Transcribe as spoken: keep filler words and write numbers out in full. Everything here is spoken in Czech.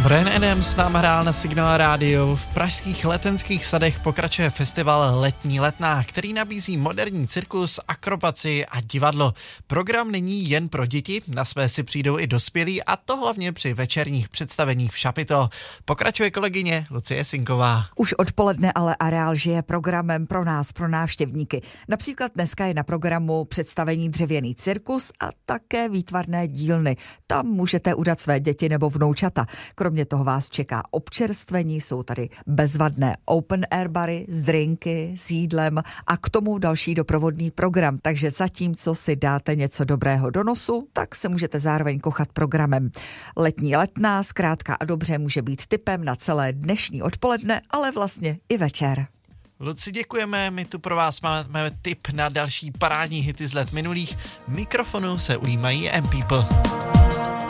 Brian Adams nám hrál na Signál rádiu. V pražských Letenských sadech pokračuje festival Letní letná, který nabízí moderní cirkus, akrobaci a divadlo. Program není jen pro děti, na své si přijdou i dospělí, a to hlavně při večerních představeních v Šapito. Pokračuje kolegyně Lucie Sinková. Už odpoledne ale areál žije programem pro nás, pro návštěvníky. Například dneska je na programu představení Dřevěný cirkus a také výtvarné dílny. Tam můžete udat své děti nebo vnoučata. Kromě toho vás čeká občerstvení, jsou tady bezvadné open air bary s drinky, s jídlem a k tomu další doprovodný program. Takže zatímco si dáte něco dobrého do nosu, tak se můžete zároveň kochat programem. Letní letná zkrátka a dobře může být tipem na celé dnešní odpoledne, ale vlastně i večer. Luci, děkujeme, my tu pro vás máme tip na další parádní hity z let minulých. Mikrofonu se ujímají M People.